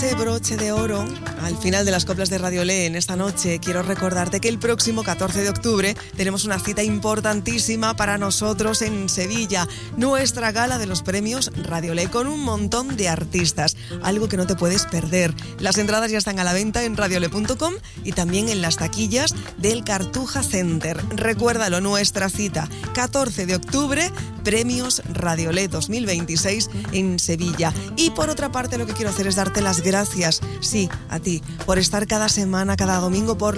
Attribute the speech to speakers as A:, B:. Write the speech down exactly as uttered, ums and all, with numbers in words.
A: ese broche de oro al final de las coplas de Radiolé en esta noche, quiero recordarte que el próximo catorce de octubre tenemos una cita importantísima para nosotros en Sevilla, nuestra gala de los premios Radiolé con un montón de artistas, algo que no te puedes perder. Las entradas ya están a la venta en radiolé punto com y también en las taquillas del Cartuja Center. Recuérdalo, nuestra cita, catorce de octubre, premios Radiolé dos mil veintiséis en Sevilla. Y por otra parte, lo que quiero hacer es darte las gracias, sí, a ti, por estar cada semana, cada domingo por